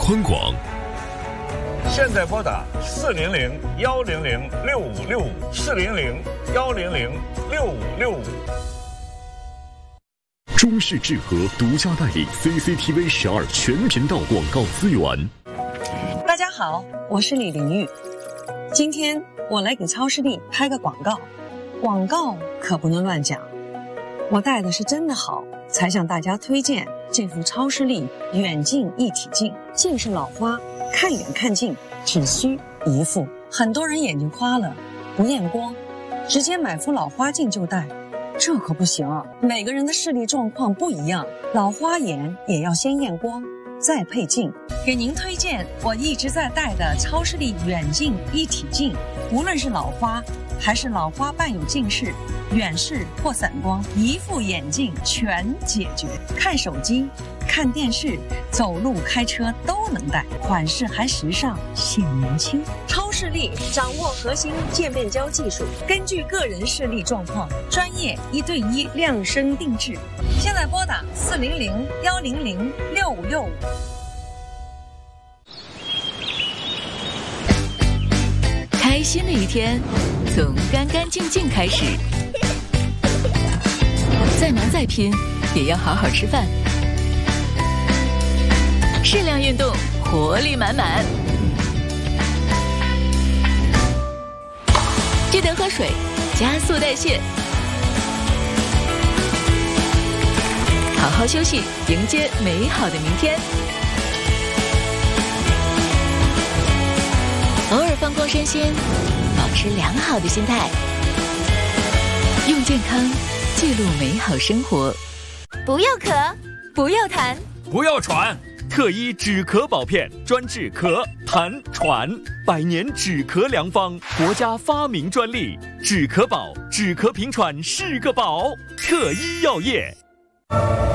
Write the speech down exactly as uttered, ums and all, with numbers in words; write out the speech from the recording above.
宽广。 现在拨打四零零幺零零六五六五四零零幺零零六五六五。 中视智和独家代理 C C T V 十二全频道广告资源。 大家好，我是李玲玉。今天我来给超视力拍个广告，广告可不能乱讲。我带的是真的好，才向大家推荐这副超视力远近一体镜。近视老花，看远看近只需一副。很多人眼睛花了，不验光，直接买副老花镜就戴，这可不行啊！每个人的视力状况不一样，老花眼也要先验光，再配镜。给您推荐我一直在戴的超视力远近一体镜，无论是老花还是老花伴有近视、远视或散光，一副眼镜全解决。看手机、看电视、走路、开车都能戴，款式还时尚，显年轻。超视力掌握核心界面胶技术，根据个人视力状况，专业一对一量身定制。现在拨打四零零幺零零六五六五。 开心的一天从干干净净开始，再忙再拼也要好好吃饭，适量运动，活力满满。记得喝水，加速代谢，好好休息，迎接美好的明天。偶尔放光身心，保持良好的心态，用健康记录美好生活。 不要咳，不要痰， 不要喘。特一止咳宝片，专治咳、痰、喘，百年止咳良方，国家发明专利。止咳宝，止咳平喘是个宝。特一药业。